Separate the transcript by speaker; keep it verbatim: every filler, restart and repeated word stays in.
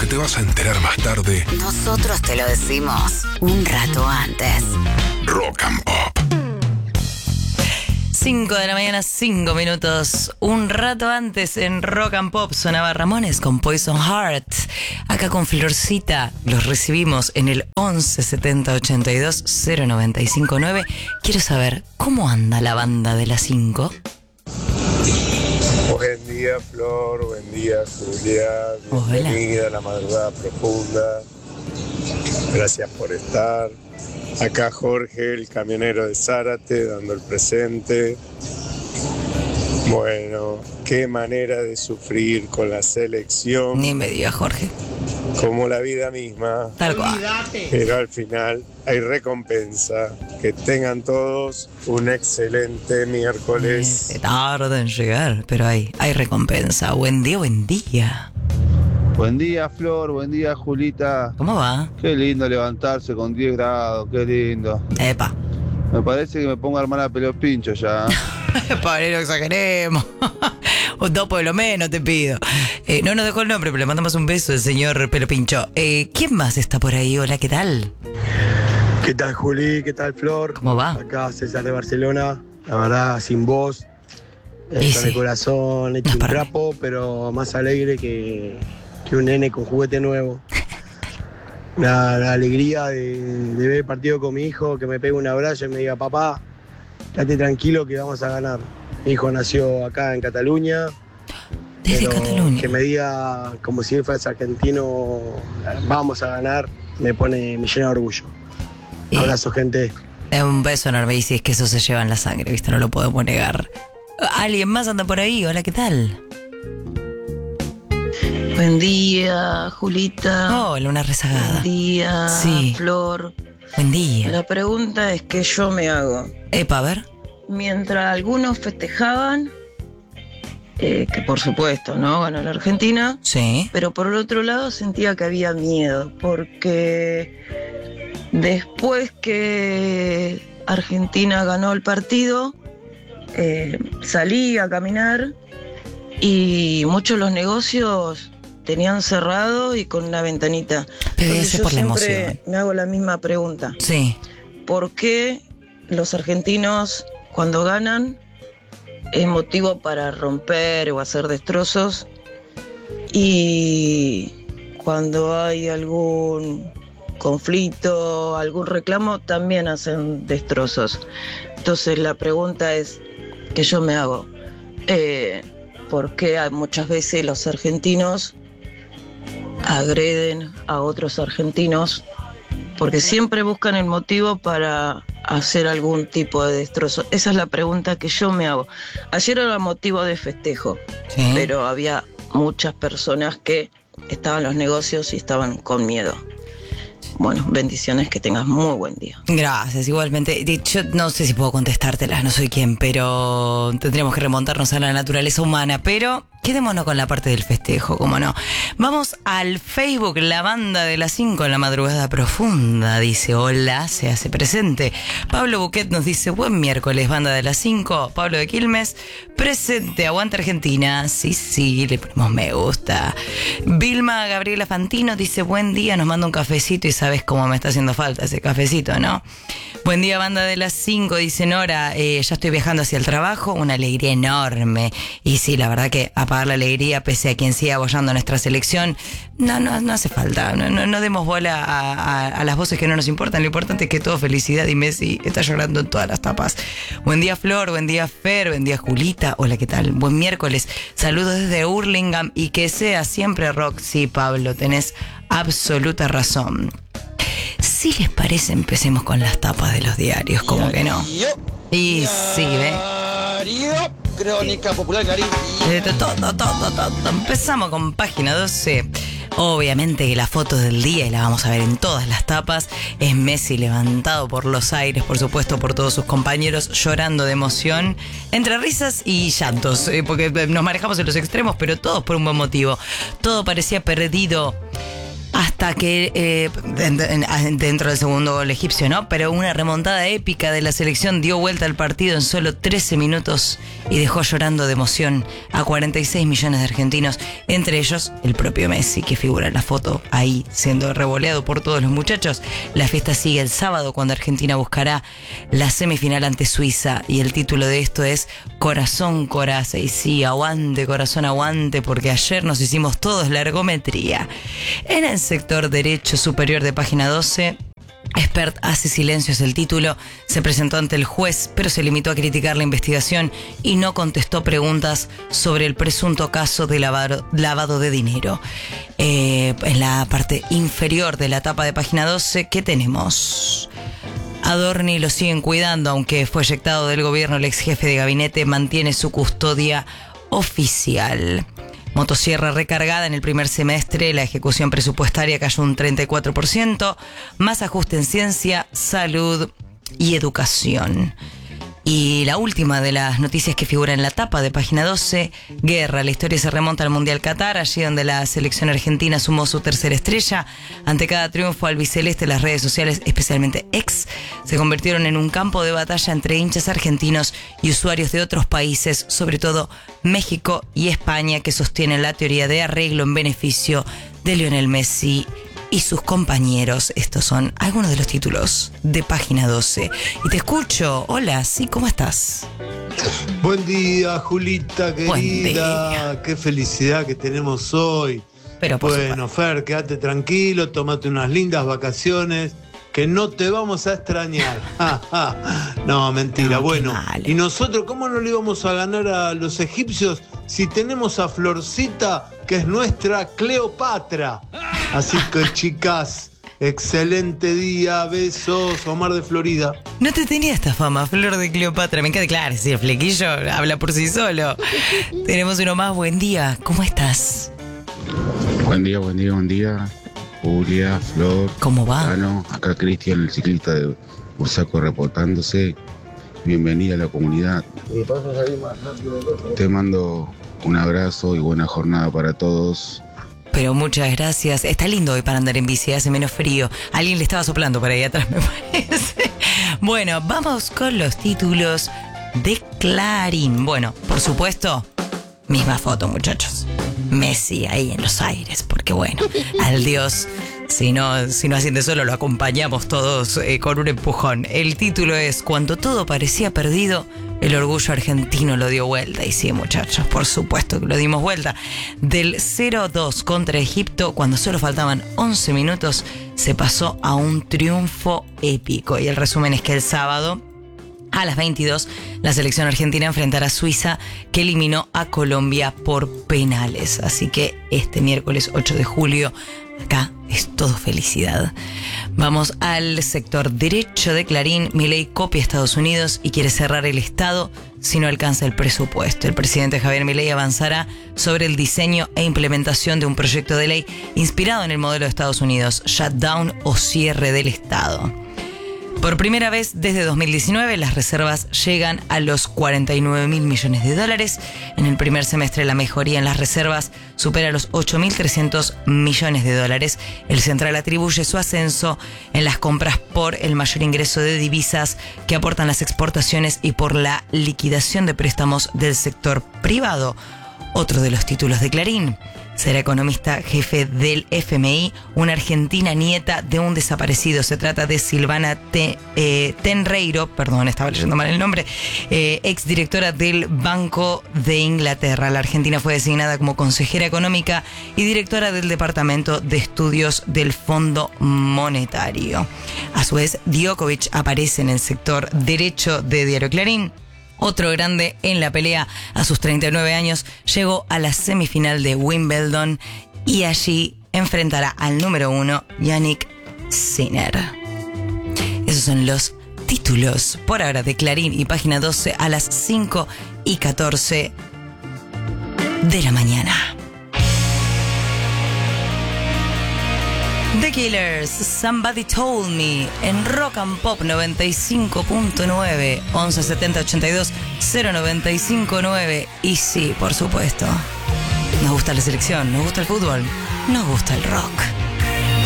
Speaker 1: te vas a enterar más tarde,
Speaker 2: nosotros te lo decimos un rato antes.
Speaker 1: Rock and Pop.
Speaker 3: cinco de la mañana, cinco minutos. Un rato antes en Rock and Pop sonaba Ramones con Poison Heart. Acá con Florcita los recibimos en el once setenta ochenta y dos cero noventa y cinco nueve. Quiero saber, ¿cómo anda la banda de las cinco?
Speaker 4: Buen día, Flor. Buen día, Julia. Bienvenida a la madrugada profunda. Gracias por estar. Acá Jorge, el camionero de Zárate, dando el presente. Bueno, qué manera de sufrir con la selección.
Speaker 3: Ni me diga, Jorge.
Speaker 4: Como la vida misma.
Speaker 3: Tal cual.
Speaker 4: Pero al final hay recompensa. Que tengan todos un excelente miércoles.
Speaker 3: Se tarda en llegar, pero hay, hay recompensa. Buen día, buen día.
Speaker 5: Buen día, Flor, buen día, Julita.
Speaker 3: ¿Cómo va?
Speaker 5: Qué lindo levantarse con diez grados, qué lindo.
Speaker 3: Epa.
Speaker 5: Me parece que me pongo a armar a pelo pincho ya.
Speaker 3: Padre, no exageremos. Un dos por lo menos te pido. Eh, no nos dejó el nombre, pero le mandamos un beso al señor Pelo Pincho. Eh, ¿Quién más está por ahí? Hola, ¿qué tal?
Speaker 6: ¿Qué tal, Juli? ¿Qué tal, Flor?
Speaker 3: ¿Cómo va?
Speaker 6: Acá César de Barcelona. La verdad, sin voz.
Speaker 3: Y
Speaker 6: Con
Speaker 3: sí.
Speaker 6: el corazón hecho
Speaker 3: No,
Speaker 6: un
Speaker 3: para mí.
Speaker 6: trapo, pero más alegre que, que un nene con juguete nuevo. La, la alegría de, de ver el partido con mi hijo, que me pegue un abrazo y me diga, papá, quédate tranquilo que vamos a ganar. Mi hijo nació acá en Cataluña.
Speaker 3: Desde
Speaker 6: pero
Speaker 3: Cataluña.
Speaker 6: que me diga como si él fuese argentino, vamos a ganar, me pone, me llena de orgullo.
Speaker 3: Eh,
Speaker 6: Abrazo, gente.
Speaker 3: eh, un beso enorme, y si es que eso se lleva en la sangre, ¿viste? No lo podemos negar. ¿Alguien más anda por ahí? Hola, ¿qué tal?
Speaker 7: Buen día, Julita.
Speaker 3: Hola, una rezagada.
Speaker 7: Buen día,
Speaker 3: Sí.
Speaker 7: Flor.
Speaker 3: Buen día.
Speaker 7: La pregunta es que yo me hago.
Speaker 3: Epa, a ver.
Speaker 7: Mientras algunos festejaban, eh, que por supuesto, ¿no? Ganó la Argentina,
Speaker 3: Sí.
Speaker 7: pero por el otro lado sentía que había miedo, porque después que Argentina ganó el partido, eh, salí a caminar y muchos de los negocios tenían cerrado y con una ventanita.
Speaker 3: Pero debe
Speaker 7: Entonces
Speaker 3: ser
Speaker 7: yo
Speaker 3: por la
Speaker 7: siempre
Speaker 3: emoción.
Speaker 7: me hago la misma pregunta.
Speaker 3: Sí.
Speaker 7: ¿Por qué los argentinos cuando ganan es motivo para romper o hacer destrozos y cuando hay algún conflicto, algún reclamo, también hacen destrozos? Entonces la pregunta es que yo me hago, eh, ¿por qué hay muchas veces los argentinos agreden a otros argentinos? Porque siempre buscan el motivo para hacer algún tipo de destrozo. Esa es la pregunta que yo me hago. Ayer era motivo de festejo,
Speaker 3: Sí.
Speaker 7: pero había muchas personas que estaban en los negocios y estaban con miedo. Bueno, bendiciones, que tengas muy buen día.
Speaker 3: Gracias, igualmente. Yo no sé si puedo contestártelas, no soy quien, pero tendríamos que remontarnos a la naturaleza humana. Pero quedémonos con la parte del festejo, cómo no. Vamos al Facebook, la banda de las cinco en la madrugada profunda. Dice, hola, se hace presente. Pablo Buquet nos dice, buen miércoles, banda de las cinco. Pablo de Quilmes, presente, aguanta Argentina. Sí, sí, le ponemos me gusta. Vilma Gabriela Fantino dice, buen día, nos manda un cafecito y sabes cómo me está haciendo falta ese cafecito, ¿no? Buen día, banda de las cinco, dice Nora, eh, ya estoy viajando hacia el trabajo, una alegría enorme. Y sí, la verdad que apagar la alegría, pese a quien siga apoyando nuestra selección, no, no, no hace falta, no, no, no demos bola a, a, a las voces que no nos importan, lo importante es que todo felicidad y Messi está llorando en todas las tapas. Buen día, Flor, buen día, Fer, buen día, Julita, hola, ¿qué tal? Buen miércoles, saludos desde Hurlingham y que sea siempre rock. Sí, Pablo, tenés absoluta razón. Si les parece, empecemos con las tapas de los diarios, como que no. Y sí, ¿ve?
Speaker 8: Crónica Popular Clarín.
Speaker 3: Eh, Todo, todo, todo. Empezamos con página doce. Obviamente que la foto del día, y la vamos a ver en todas las tapas, es Messi levantado por los aires, por supuesto por todos sus compañeros, llorando de emoción, entre risas y llantos, eh, porque nos manejamos en los extremos, pero todos por un buen motivo. Todo parecía perdido hasta hasta que eh, dentro del segundo gol egipcio, ¿no? Pero una remontada épica de la selección dio vuelta al partido en solo trece minutos y dejó llorando de emoción a cuarenta y seis millones de argentinos, entre ellos el propio Messi, que figura en la foto ahí siendo revoleado por todos los muchachos. La fiesta sigue el sábado cuando Argentina buscará la semifinal ante Suiza y el título de esto es Corazón Coraza. Y sí, aguante corazón, aguante, porque ayer nos hicimos todos la ergometría. En el sector derecho superior de página doce, Expert hace silencio es el título. Se presentó ante el juez, pero se limitó a criticar la investigación y no contestó preguntas sobre el presunto caso de lavado, lavado de dinero. Eh, en la parte inferior de la tapa de página doce, ¿qué tenemos? Adorni lo siguen cuidando, aunque fue eyectado del gobierno, el ex jefe de gabinete mantiene su custodia oficial. Motosierra recargada en el primer semestre, la ejecución presupuestaria cayó un treinta y cuatro por ciento, más ajuste en ciencia, salud y educación. Y la última de las noticias que figura en la tapa de página doce, guerra. La historia se remonta al Mundial Qatar, allí donde la selección argentina sumó su tercera estrella. Ante cada triunfo albiceleste, las redes sociales, especialmente X, se convirtieron en un campo de batalla entre hinchas argentinos y usuarios de otros países, sobre todo México y España, que sostienen la teoría de arreglo en beneficio de Lionel Messi y sus compañeros. Estos son algunos de los títulos de página doce. Y te escucho. Hola, sí, ¿cómo estás?
Speaker 9: Buen día, Julita, querida.
Speaker 3: Buen día.
Speaker 9: Qué felicidad que tenemos hoy.
Speaker 3: Pero por
Speaker 9: bueno,
Speaker 3: supuesto.
Speaker 9: Fer, quédate tranquilo, tómate unas lindas vacaciones, que no te vamos a extrañar. No, mentira.
Speaker 3: No,
Speaker 9: bueno,
Speaker 3: mal.
Speaker 9: ¿Y nosotros cómo no le íbamos a ganar a los egipcios si tenemos a Florcita, que es nuestra Cleopatra? Así que, chicas, excelente día, besos, Omar de Florida.
Speaker 3: No te tenía esta fama, Flor de Cleopatra. Me encanta, claro, si el flequillo habla por sí solo. Tenemos uno más. Buen día, ¿cómo estás?
Speaker 10: Buen día, buen día, buen día. Julia, Flor.
Speaker 3: ¿Cómo va?
Speaker 10: Bueno, acá Cristian, el ciclista de Bursaco, reportándose. Bienvenida a la comunidad. Te mando un abrazo y buena jornada para todos.
Speaker 3: Pero muchas gracias. Está lindo hoy para andar en bici, hace menos frío. Alguien le estaba soplando por ahí atrás, me parece. Bueno, vamos con los títulos de Clarín. Bueno, por supuesto, misma foto, muchachos. Messi ahí en los aires, porque bueno, al Dios, si no, si no asciende solo, lo acompañamos todos eh, con un empujón. El título es Cuando todo parecía perdido, el orgullo argentino lo dio vuelta. Y sí, muchachos, por supuesto que lo dimos vuelta. Del cero dos contra Egipto, cuando solo faltaban once minutos, se pasó a un triunfo épico. Y el resumen es que el sábado, a las veintidós, la selección argentina enfrentará a Suiza, que eliminó a Colombia por penales. Así que este miércoles ocho de julio, acá es todo felicidad. Vamos al sector derecho de Clarín. Milei copia a Estados Unidos y quiere cerrar el Estado si no alcanza el presupuesto. El presidente Javier Milei avanzará sobre el diseño e implementación de un proyecto de ley inspirado en el modelo de Estados Unidos, shutdown o cierre del Estado. Por primera vez desde dos mil diecinueve, las reservas llegan a los cuarenta y nueve mil millones de dólares. En el primer semestre, la mejoría en las reservas supera los ocho mil trescientos millones de dólares. El central atribuye su ascenso en las compras por el mayor ingreso de divisas que aportan las exportaciones y por la liquidación de préstamos del sector privado. Otro de los títulos de Clarín. Será economista jefe del F M I, una argentina nieta de un desaparecido. Se trata de Silvana Te, eh, Tenreiro, perdón, estaba leyendo mal el nombre, eh, exdirectora del Banco de Inglaterra. La Argentina fue designada como consejera económica y directora del Departamento de Estudios del Fondo Monetario. A su vez, Djokovic aparece en el sector derecho de Diario Clarín. Otro grande en la pelea, a sus treinta y nueve años, llegó a la semifinal de Wimbledon y allí enfrentará al número uno, Yannick Sinner. Esos son los títulos por ahora de Clarín y página doce a las cinco y catorce de la mañana. The Killers, Somebody Told Me, en Rock and Pop noventa y cinco punto nueve, once setenta ochenta y dos cero noventa y cinco nueve. Y sí, por supuesto, nos gusta la selección, nos gusta el fútbol, nos gusta el rock.